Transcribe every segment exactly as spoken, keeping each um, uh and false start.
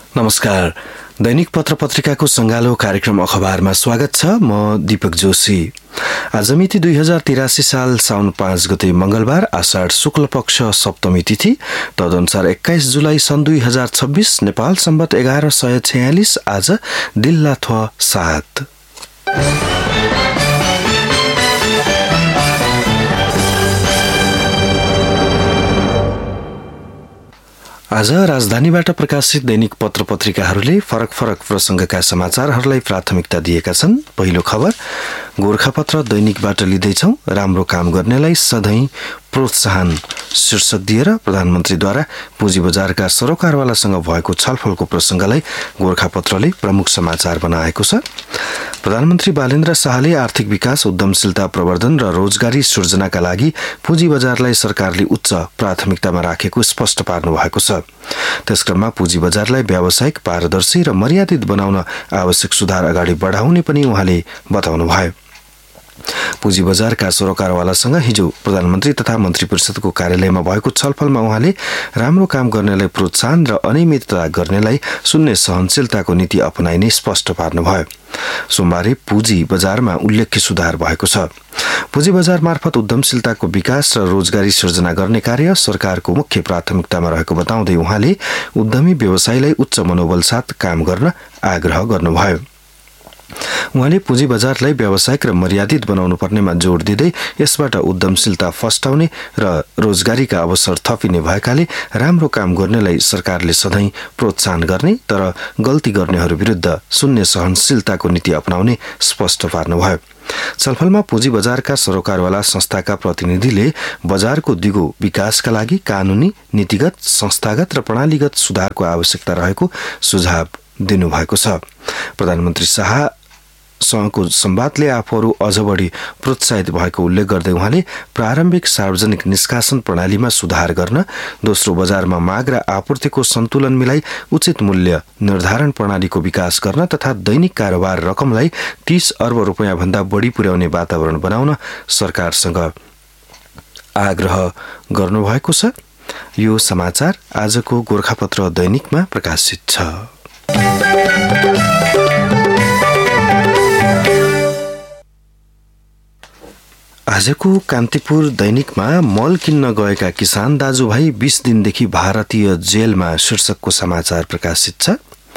नमस्कार। दैनिक पत्र पत्रिकाको संगालो कार्यक्रम अखबारमा स्वागत छ। म दीपक जोशी। आज मिति दुई हजार तिरासी साल साउन पाँच गते मंगलबार, आषाढ शुक्ल पक्ष सप्तमी तिथि, तदनुसार एक्काइस जुलाई सन् दुई हजार छब्बीस, नेपाल सम्बत एघार सय छयालिस। आज दिल्लाथ सात। आज राजधानीबाट प्रकाशित दैनिक पत्र पत्रिकाहरूले फरक फरक प्रसंगका समाचारहरूलाई प्राथमिकता दिएका छन्। पहिलो खबर गोरखापत्र दैनिकबाट लिँदैछौं। राम्रो काम गर्नेलाई सधैँ प्रोत्साहन शीर्षक दिएर प्रधानमन्त्रीद्वारा पुँजी बजारका सरोकारवालासँग भएको छलफलको प्रसंगलाई गोरखापत्रले प्रमुख समाचार बनाएको छ। प्रधानमन्त्री बालेन्द्र शाहले आर्थिक विकास, उद्यमशीलता प्रवर्धन र रोजगारी सृजनाका लागि पुँजी बजारलाई सरकारले उच्च प्राथमिकतामा राखेको स्पष्ट पार्नु भएको छ। त्यसक्रममा पुँजी बजारलाई व्यावसायिक, पारदर्शी र मर्यादित बनाउन आवश्यक सुधार अगाडि बढाउने पनि उहाँले बताउनुभयो। पुँजी बजारका सरोकारवालासँग हिजो प्रधानमन्त्री तथा मन्त्री परिषदको कार्यालयमा भएको छलफलमा उहाँले राम्रो काम गर्नेलाई प्रोत्साहन र अनियमितता गर्नेलाई शून्य सहनशीलताको नीति अपनाइने स्पष्ट पार्नुभयो। सोमबार पुँजी बजारमा उल्लेख्य सुधार भएको छ। पुँजी बजार मार्फत उद्यमशीलताको विकास र रोजगारी सृजना गर्ने कार्य सरकारको मुख्य प्राथमिकतामा रहेको बताउँदै उहाँले उद्यमी व्यवसायीलाई उच्च मनोबल साथ काम गर्न आग्रह गर्नुभयो। उहाँले पुँजी बजारलाई व्यावसायिक र मर्यादित बनाउनु पर्नेमा जोड दिँदै यसबाट उद्यमशीलता फस्टाउने र रोजगारीका अवसर थपिने भएकाले राम्रो काम गर्नेलाई सरकारले सधैँ प्रोत्साहन गर्ने तर गल्ती गर्नेहरू विरुद्ध शून्य सहनशीलताको नीति अपनाउने स्पष्ट पार्नुभयो। छलफलमा पुँजी बजारका सरोकारवाला संस्थाका प्रतिनिधिले बजारको दिगो विकासका लागि कानूनी, नीतिगत, संस्थागत र प्रणालीगत सुधारको आवश्यकता रहेको सुझाव दिनुभएको छ। प्रधानमन्त्री शाह सँगको संवादले आफूहरू अझ बढी प्रोत्साहित भएको उल्लेख गर्दै उहाँले प्रारम्भिक सार्वजनिक निष्कासन प्रणालीमा सुधार गर्न, दोस्रो बजारमा माग र आपूर्तिको सन्तुलन मिलाई उचित मूल्य निर्धारण प्रणालीको विकास गर्न तथा दैनिक कारोबार रकमलाई तीस अर्ब रुपियाँ भन्दा बढी पुर्याउने वातावरण बनाउन सरकारसँग आग्रह गर्नुभएको छ। यो समाचार आजको गोरखापत्र दैनिकमा प्रकाशित छ। आजको कान्तिपुर दैनिकमा मल किन्न गएका किसान दाजुभाइ बीस दिनदेखि भारतीय जेलमा शीर्षकको समाचार प्रकाशित छ।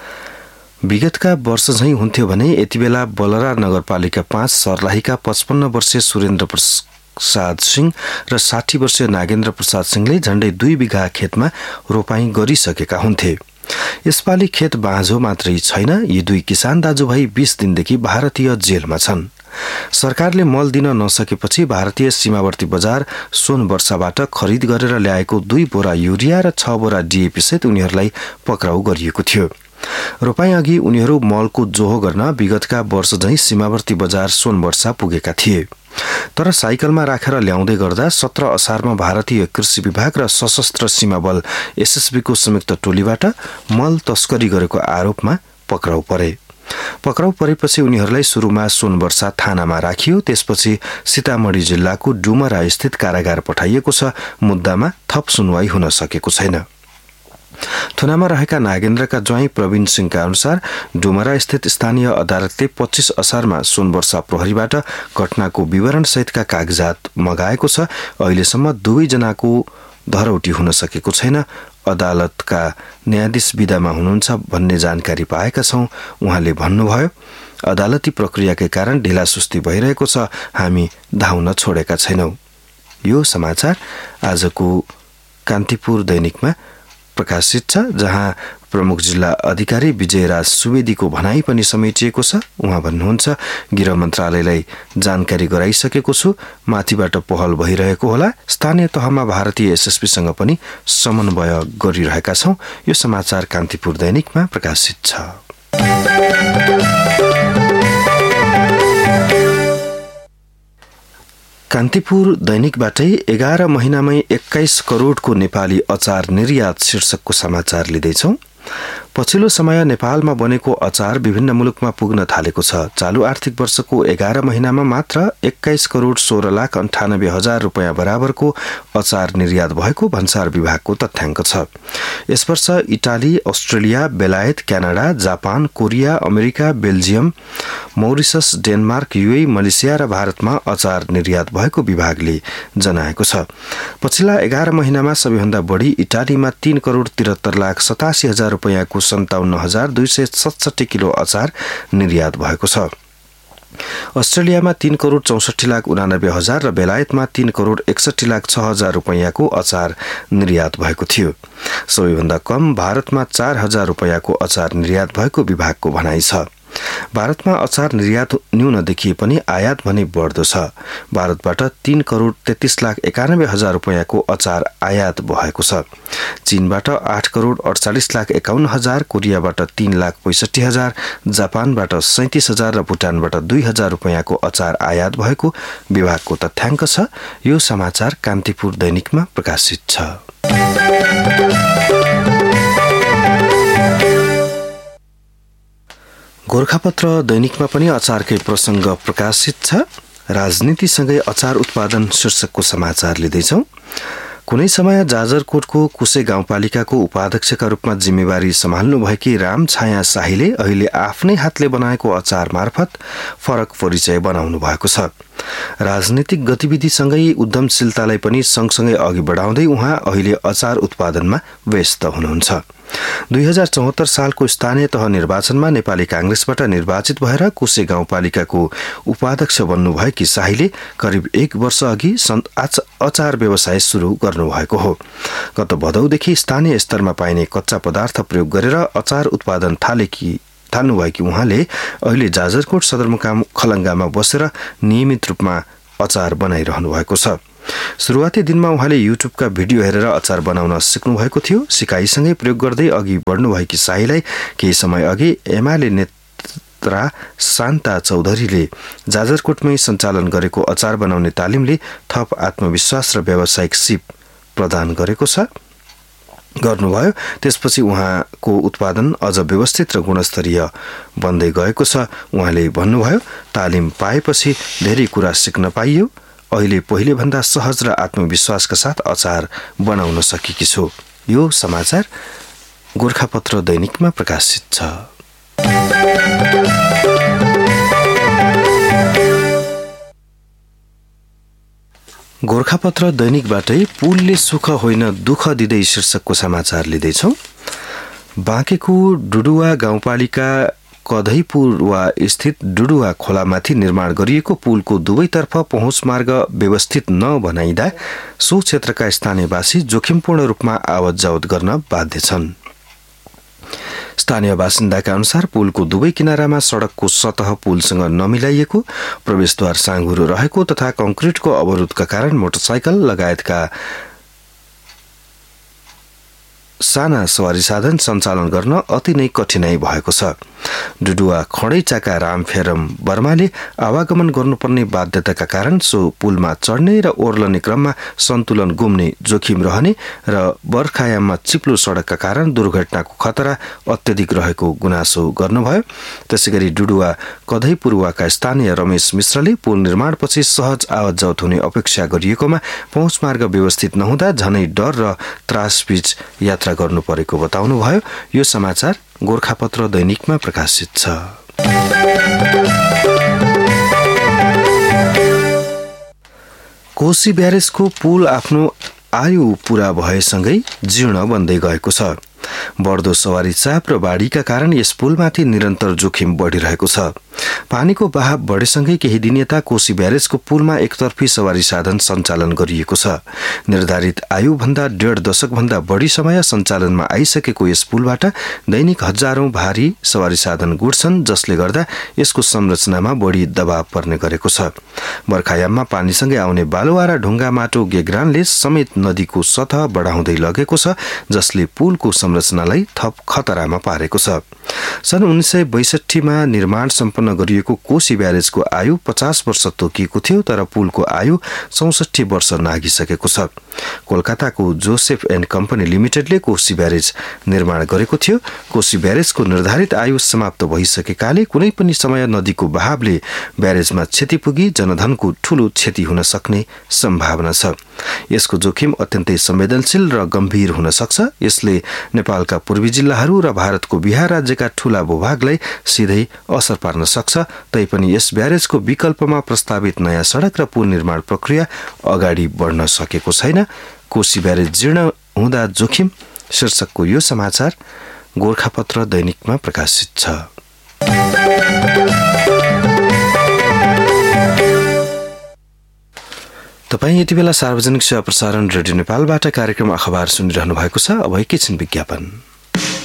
विगतका वर्ष झैं हुन्थ्यो भने यति बेला बलरा नगरपालिका पाँच सर्लाहीका पचपन्न वर्षीय सुरेन्द्र प्रसाद सिंह र साठी वर्षीय नागेन्द्र प्रसाद सिंहले झण्डै दुई बिघा खेतमा रोपाई गरिसकेका हुन्थे। यसपालि खेत बाँझो मात्रै छैन, यी दुई किसान दाजुभाइ बीस दिनदेखि भारतीय जेलमा छन्। सरकारले मल दिन नसकेपछि भारतीय सीमावर्ती बजार सोनवर्षाबाट खरिद गरेर ल्याएको दुई बोरा युरिया र छ बोरा डीएपी सहित उनीहरूलाई पक्राउ गरिएको थियो। रोपाई अघि उनीहरू मलको जोहो गर्न विगतका वर्ष झैं सीमावर्ती बजार सोनवर्षा पुगेका थिए। तर साइकलमा राखेर ल्याउँदै गर्दा सत्र असारमा भारतीय कृषि विभाग र सशस्त्र सीमा बल एसएसबीको संयुक्त टोलीबाट मल तस्करी गरेको आरोपमा पक्राउ परे। पक्राउ परेपछि उनीहरूलाई सुरुमा सोनवर्षा थानामा राखियो। त्यसपछि सीतामढी जिल्लाको डुमरा स्थित कारागार पठाइएको छ। मुद्दामा थप सुनवाई हुन सकेको छैन। थुनामा रहेका नागेन्द्रका ज्वाइँ प्रवीण सिंहका अनुसार डुमरा स्थित स्थानीय अदालतले पच्चीस असारमा सोनवर्षा प्रहरीबाट घटनाको विवरण सहितका कागजात मगाएको छ। अहिलेसम्म दुवैजनाको धरौटी हुन सकेको छैन। अदालतका न्यायाधीश विधामा हुनुहुन्छ भन्ने जानकारी पाएका छौं। उहाँले भन्नुभयो, अदालती प्रक्रियाकै कारण ढिलासुस्ती भइरहेको छ, हामी धाउन छोडेका छैनौं। यो समाचार आजको कान्तिपुर दैनिकमा प्रकाशित छ, जहाँ प्रमुख जिल्ला अधिकारी विजयराज सुवेदीको भनाई पनि समेटिएको छ। उहाँ भन्नुहुन्छ, गृह मन्त्रालयलाई जानकारी गराइसकेको छु, माथिबाट पहल भइरहेको होला। स्थानीय तहमा भारतीय एसएसपीसँग पनि समन्वय गरिरहेका छौं। यो समाचार कान्तिपुर दैनिकमा प्रकाशित छ। कान्तिपुर दैनिकबाटै एघार महिनामै एक्काइस करोडको नेपाली अचार निर्यात शीर्षकको समाचार लिँदैछौं। पछिल्लो समय नेपालमा बनेको अचार विभिन्न मुलुकमा पुग्न थालेको छ। चालू आर्थिक वर्षको एघार महिनामा मात्र एक्काइस करोड सोह्र लाख अन्ठानब्बे हजार रुपियाँ बराबरको अचार निर्यात भएको भन्सार विभागको तथ्याङ्क छ। यस वर्ष इटाली, अस्ट्रेलिया, बेलायत, Canada, Japan, Korea, America, Belgium, मौरिसस, Denmark, युए, Malaysia र भारतमा अचार निर्यात भएको विभागले जनाएको छ। पछिल्ला एघार महिनामा सबैभन्दा बढी इटालीमा तीन करोड तिहत्तर लाख सतासी हजार रुपियाँको सन्ताउन्न हजार दुई सय सतसठी किलो अचार निर्यात भएको छ। अस्ट्रेलियामा तीन करोड चौसठी लाख उनानब्बे हजार र बेलायतमा तीन करोड एकसठी लाख छ हजार रुपियाँको अचार निर्यात भएको थियो। सबैभन्दा कम भारतमा चार हजार रुपियाँको अचार निर्यात भएको विभागको भनाइ छ। भारतमा अचार निर्यात न्यून देखिए पनि आयात भने बढ्दो छ। भारतबाट तीन करोड तेत्तीस लाख एकानब्बे हजार रुपियाँको अचार आयात भएको छ। चीनबाट आठ करोड अडचालिस लाख एकाउन्न हजार, कोरियाबाट तीन लाख पैंसठी हजार, जापानबाट सैंतिस हजार र भुटानबाट दुई हजार रुपियाँको अचार आयात भएको विभागको तथ्याङ्क छ। यो समाचार कान्तिपुर दैनिकमा प्रकाशित छ। गोरखापत्र दैनिकमा पनि अचारकै प्रसङ्ग प्रकाशित छ। राजनीतिसँगै अचार उत्पादन शीर्षकको समाचार लिँदैछौँ। कुनै समय जाजरकोटको कुसे गाउँपालिकाको उपाध्यक्षका रूपमा जिम्मेवारी सम्हाल्नुभएकी राम छाया शाहीले अहिले आफ्नै हातले बनाएको अचार मार्फत फरक परिचय बनाउनु भएको छ। राजनीतिक गतिविधिसँगै उद्यमशीलतालाई पनि सँगसँगै अघि बढाउँदै उहाँ अहिले अचार उत्पादनमा व्यस्त हुनुहुन्छ। दुई हजार चौहत्तर सालको स्थानीय तह निर्वाचनमा नेपाली कांग्रेसबाट निर्वाचित भएर कुसे गाउँपालिकाको उपाध्यक्ष बन्नुभएकी शाहीले करिब एक वर्ष अघि अचार व्यवसाय सुरु गर्नुभएको हो। गत भदौदेखि स्थानीय स्तरमा पाइने कच्चा पदार्थ प्रयोग गरेर अचार उत्पादन थालेकी थाल्नुभएकी उहाँले अहिले जाजरकोट सदरमुकाम खलङ्गामा बसेर नियमित रूपमा अचार बनाइरहनु भएको छ। सुरुवाती दिनमा उहाँले युट्युबका भिडियो हेरेर अचार बनाउन सिक्नु भएको थियो। सिकाइसँगै प्रयोग गर्दै अघि बढ्नुभएकी शाहीलाई केही समय अघि एमाले नेता शान्ता चौधरीले जाजरकोटमै सञ्चालन गरेको अचार बनाउने तालिमले थप आत्मविश्वास र व्यावसायिक सिप प्रदान गरेको छ गर्नुभयो। त्यसपछि उहाँको उत्पादन अझ व्यवस्थित र गुणस्तरीय बन्दै गएको छ। उहाँले भन्नुभयो, तालिम पाएपछि धेरै कुरा सिक्न पाइयो। अहिले पहिलेभन्दा सहज र आत्मविश्वासका साथ अचार बनाउन सकेकी छु। यो समाचार गोरखापत्र दैनिकमा प्रकाशित छ। गोरखापत्र दैनिकबाटै पुलले सुख होइन दुःख दिँदै शीर्षकको समाचार लिँदैछौँ। बाँकेको डुडुवा गाउँपालिका कधैपुरवा स्थित डुडुवा खोलामाथि निर्माण गरिएको पुलको दुवैतर्फ पहुँच मार्ग व्यवस्थित नबनाइँदा सो क्षेत्रका स्थानीयवासी जोखिमपूर्ण रूपमा आवत जावत गर्न बाध्य छन्। स्थानीय बासिन्दाका अनुसार पुलको दुवै किनारामा सडकको सतह पुलसँग नमिलाइएको, प्रवेशद्वार साँघुरो रहेको तथा कंक्रिटको अवरोधका कारण मोटरसाइकल लगायतका साना सवारी साधन सञ्चालन गर्न अति नै कठिनाई भएको छ। डुडुवा खडैचाका रामफेरम वर्माले आवागमन गर्नुपर्ने बाध्यताका कारण सो पुलमा चढ्ने र ओर्लने क्रममा सन्तुलन गुम्ने जोखिम रहने र बर्खायाममा चिप्लो सडकका कारण दुर्घटनाको खतरा अत्यधिक रहेको गुनासो गर्नुभयो। त्यसैगरी डुडुवा कधैपुरवाका स्थानीय रमेश मिश्रले पुल निर्माणपछि सहज आवत जावत हुने अपेक्षा गरिएकोमा पहुँच मार्ग व्यवस्थित नहुँदा झनै डर र त्रासबीच यात्रा गर्नु परेको बताउनुभयो। यो समाचार गोरखापत्र दैनिकमा प्रकाशित छ। कोशी ब्यारेजको पुल आफ्नो आयु पूरा भएसँगै जीर्ण बन्दै गएको छ। बढ्दो सवारी चाप र बाढीका कारण यस पुलमाथि निरन्तर जोखिम बढिरहेको छ। पानीको बहाव बढेसँगै केही दिन यता कोशी ब्यारेजको पुलमा एकतर्फी सवारी साधन सञ्चालन गरिएको छ। निर्धारित आयुभन्दा डेढ दशकभन्दा बढी समय सञ्चालनमा आइसकेको यस पुलबाट दैनिक हजारौं भारी सवारी साधन गुड्छन्, जसले गर्दा यसको संरचनामा बढी दबाव पर्ने गरेको छ। बर्खायाममा पानीसँगै आउने बालुवा र ढुङ्गा माटो गेग्रानले समेत नदीको सतह बढाउँदै लगेको छ, जसले पुलको संरचनालाई थप खतरामा पारेको छ। सन् उन्नाइस सय बैसठीमा निर्माण सम्पन्न गरिएको कोशी ब्यारेजको आयु पचास वर्ष तोकिएको थियो, तर पुलको आयु चौसठी वर्ष नाघिसकेको छ। कोलकाताको Joseph and company लिमिटेडले Koshi barrage निर्माण गरेको थियो। कोशी ब्यारेजको निर्धारित आयु समाप्त भइसकेकाले कुनै पनि समय नदीको बहावले ब्यारेजमा क्षति पुगी जनधनको ठूलो क्षति हुन सक्ने सम्भावना छ। यसको जोखिम अत्यन्तै संवेदनशील र गम्भीर हुन सक्छ। यसले नेपालका पूर्वी जिल्लाहरू र भारतको बिहार राज्यका ठूला भूभागलाई सिधै असर पार्न सक्छ। तैपनि यस ब्यारेजको विकल्पमा प्रस्तावित नयाँ सडक र पुल निर्माण प्रक्रिया अगाडि बढ्न सकेको छैन। कोशी ब्यारेज जीर्ण हुँदा जोखिम शीर्षकको यो समाचार गोरखापत्र दैनिकमा प्रकाशित छ। तपाईँ यति बेला सार्वजनिक सेवा प्रसारण रेडियो नेपालबाट कार्यक्रम अखबार सुनिरहनु भएको छ। अब एकैछिन विज्ञापन।